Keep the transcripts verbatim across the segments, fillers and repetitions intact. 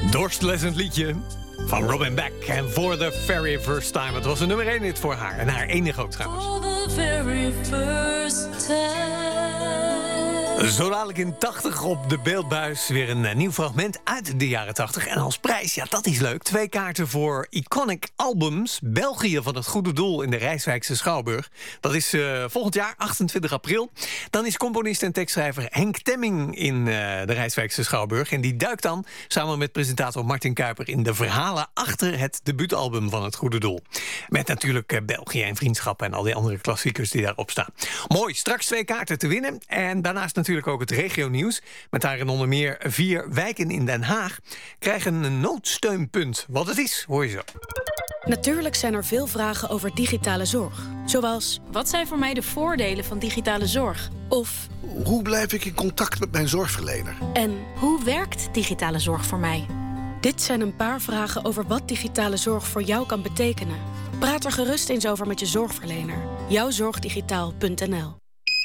Dorstlessend liedje van Robin Beck. En For the Very First Time. Het was een nummer één hit voor haar. En haar enige ook trouwens. For the very first time. Zo dadelijk in tachtig op de beeldbuis. Weer een uh, nieuw fragment uit de jaren tachtig. En als prijs, ja, dat is leuk. Twee kaarten voor Iconic Albums. België van het Goede Doel in de Rijswijkse Schouwburg. Dat is uh, volgend jaar, achtentwintig april. Dan is componist en tekstschrijver Henk Temming in uh, de Rijswijkse Schouwburg. En die duikt dan samen met presentator Martin Kuiper in de verhalen achter het debuutalbum van het Goede Doel. Met natuurlijk uh, België en vriendschappen en al die andere klassiekers die daarop staan. Mooi, straks twee kaarten te winnen. En daarnaast natuurlijk ook het regionieuws. Met daarin onder meer vier wijken in Den Haag krijgen een noodsteunpunt. Wat het is, hoor je zo. Natuurlijk zijn er veel vragen over digitale zorg. Zoals, wat zijn voor mij de voordelen van digitale zorg? Of, hoe blijf ik in contact met mijn zorgverlener? En, hoe werkt digitale zorg voor mij? Dit zijn een paar vragen over wat digitale zorg voor jou kan betekenen. Praat er gerust eens over met je zorgverlener. jouwzorgdigitaal punt n l.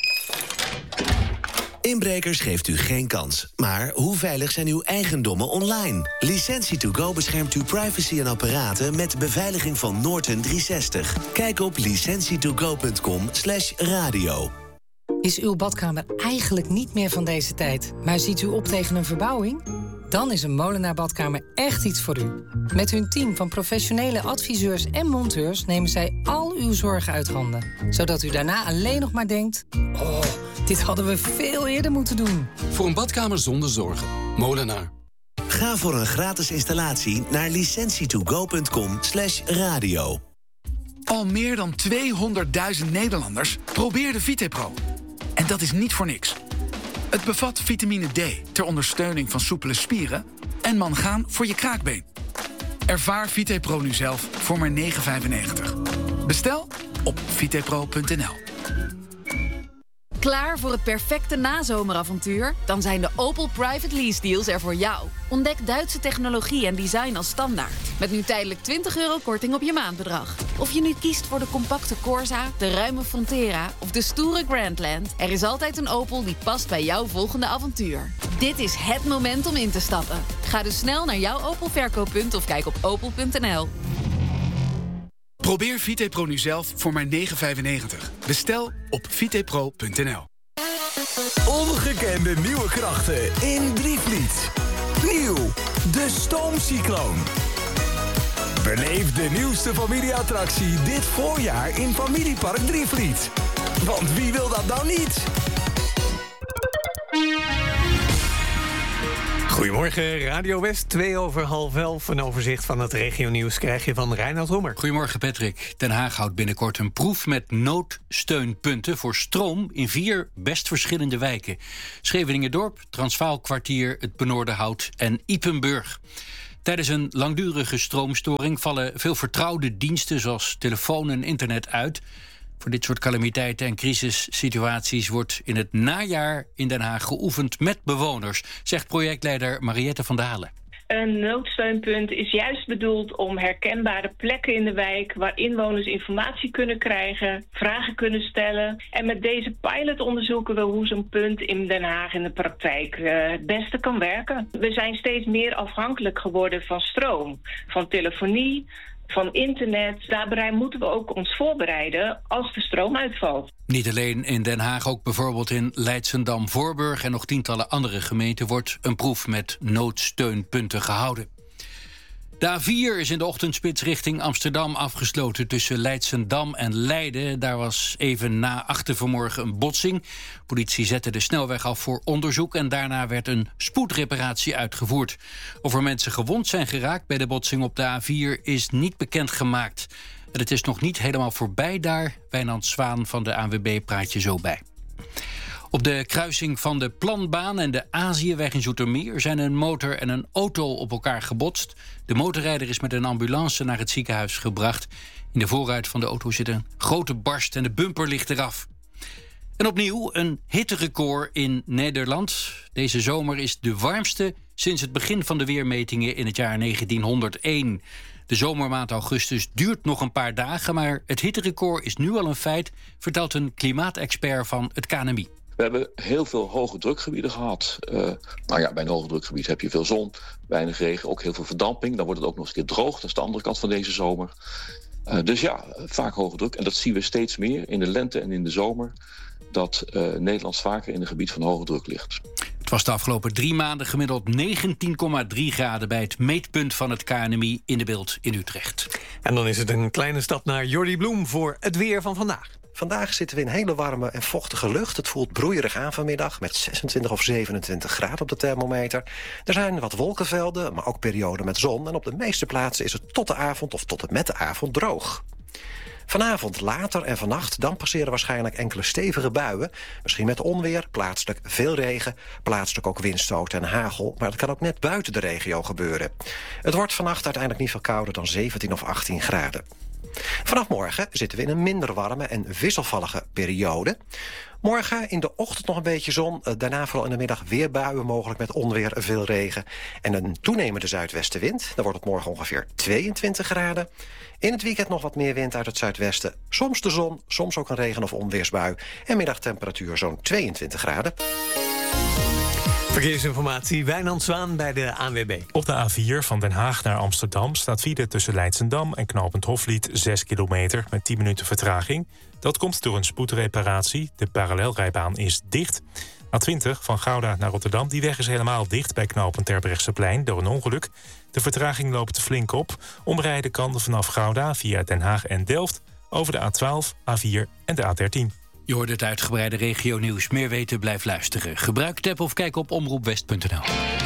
Inbrekers geeft u geen kans. Maar hoe veilig zijn uw eigendommen online? Licentie to go beschermt uw privacy en apparaten met beveiliging van Norton driehonderdzestig. Kijk op licentie to go punt com slash radio. Is uw badkamer eigenlijk niet meer van deze tijd, maar ziet u op tegen een verbouwing? Dan is een Molenaar Badkamer echt iets voor u. Met hun team van professionele adviseurs en monteurs nemen zij al uw zorgen uit handen. Zodat u daarna alleen nog maar denkt, oh, dit hadden we veel eerder moeten doen. Voor een badkamer zonder zorgen. Molenaar. Ga voor een gratis installatie naar licentie to go punt com slash radio. Al meer dan tweehonderdduizend Nederlanders probeerden VitePro. En dat is niet voor niks. Het bevat vitamine D ter ondersteuning van soepele spieren en mangaan voor je kraakbeen. Ervaar VitePro nu zelf voor maar negen vijfennegentig. Bestel op vitepro punt n l. Klaar voor het perfecte nazomeravontuur? Dan zijn de Opel Private Lease Deals er voor jou. Ontdek Duitse technologie en design als standaard. Met nu tijdelijk twintig euro korting op je maandbedrag. Of je nu kiest voor de compacte Corsa, de ruime Frontera of de stoere Grandland, er is altijd een Opel die past bij jouw volgende avontuur. Dit is het moment om in te stappen. Ga dus snel naar jouw Opel verkooppunt of kijk op opel punt n l. Probeer VitePro nu zelf voor maar negen vijfennegentig. Bestel op vitepro punt n l. Ongekende nieuwe krachten in Drievliet. Nieuw, de Stoomcycloon. Beleef de nieuwste familieattractie dit voorjaar in Familiepark Drievliet. Want wie wil dat nou niet? Goedemorgen, Radio West, twee over half elf. Een overzicht van het regionieuws krijg je van Reinhard Roemer. Goedemorgen, Patrick. Den Haag houdt binnenkort een proef met noodsteunpunten voor stroom in vier best verschillende wijken. Scheveningen-Dorp, Transvaalkwartier, het Benoordenhout en Ypenburg. Tijdens een langdurige stroomstoring vallen veel vertrouwde diensten zoals telefoon en internet uit. Voor dit soort calamiteiten en crisissituaties wordt in het najaar in Den Haag geoefend met bewoners, zegt projectleider Mariette van Dalen. Een noodsteunpunt is juist bedoeld om herkenbare plekken in de wijk waar inwoners informatie kunnen krijgen, vragen kunnen stellen. En met deze pilot onderzoeken we hoe zo'n punt in Den Haag in de praktijk uh, het beste kan werken. We zijn steeds meer afhankelijk geworden van stroom, van telefonie, van internet. Daarbij moeten we ook ons voorbereiden als de stroom uitvalt. Niet alleen in Den Haag, ook bijvoorbeeld in Leidschendam, Voorburg en nog tientallen andere gemeenten wordt een proef met noodsteunpunten gehouden. De A vier is in de ochtendspits richting Amsterdam afgesloten tussen Leidschendam en Leiden. Daar was even na achter vanmorgen een botsing. Politie zette de snelweg af voor onderzoek en daarna werd een spoedreparatie uitgevoerd. Of er mensen gewond zijn geraakt bij de botsing op de A vier is niet bekendgemaakt. En het is nog niet helemaal voorbij daar. Wijnand Zwaan van de A N W B praat je zo bij. Op de kruising van de Planbaan en de Aziëweg in Zoetermeer zijn een motor en een auto op elkaar gebotst. De motorrijder is met een ambulance naar het ziekenhuis gebracht. In de voorruit van de auto zit een grote barst en de bumper ligt eraf. En opnieuw een hitterecord in Nederland. Deze zomer is de warmste sinds het begin van de weermetingen in het jaar negentienhonderdéén. De zomermaand augustus duurt nog een paar dagen, maar het hitterecord is nu al een feit, vertelt een klimaatexpert van het K N M I. We hebben heel veel hoge drukgebieden gehad. Uh, nou ja, bij een hoge drukgebied heb je veel zon, weinig regen, ook heel veel verdamping. Dan wordt het ook nog eens een keer droog. Dat is de andere kant van deze zomer. Uh, dus ja, vaak hoge druk. En dat zien we steeds meer in de lente en in de zomer. Dat uh, Nederland vaker in een gebied van hoge druk ligt. Het was de afgelopen drie maanden gemiddeld negentien komma drie graden... bij het meetpunt van het K N M I in de Bilt in Utrecht. En dan is het een kleine stap naar Jordi Bloem voor het weer van vandaag. Vandaag zitten we in hele warme en vochtige lucht. Het voelt broeierig aan vanmiddag met zesentwintig of zevenentwintig graden op de thermometer. Er zijn wat wolkenvelden, maar ook perioden met zon. En op de meeste plaatsen is het tot de avond of tot en met de avond droog. Vanavond later en vannacht dan passeren waarschijnlijk enkele stevige buien. Misschien met onweer, plaatselijk veel regen, plaatselijk ook windstoten en hagel. Maar het kan ook net buiten de regio gebeuren. Het wordt vannacht uiteindelijk niet veel kouder dan zeventien of achttien graden. Vanaf morgen zitten we in een minder warme en wisselvallige periode. Morgen in de ochtend nog een beetje zon. Daarna vooral in de middag weer buien, mogelijk met onweer, veel regen. En een toenemende zuidwestenwind. Dan wordt het morgen ongeveer tweeëntwintig graden. In het weekend nog wat meer wind uit het zuidwesten. Soms de zon, soms ook een regen- of onweersbui. En middagtemperatuur zo'n tweeëntwintig graden. Verkeersinformatie, Wijnand Zwaan bij de A N W B. Op de A vier van Den Haag naar Amsterdam staat file tussen Leidsendam en knooppunt Hoflied zes kilometer met tien minuten vertraging. Dat komt door een spoedreparatie. De parallelrijbaan is dicht. A twintig van Gouda naar Rotterdam. Die weg is helemaal dicht bij knooppunt Terbrechtseplein door een ongeluk. De vertraging loopt flink op. Omrijden kan vanaf Gouda via Den Haag en Delft over de A twaalf, A vier en de A dertien. Je hoort het uitgebreide regionieuws. Meer weten, blijf luisteren. Gebruik de app of kijk op omroep west punt n l.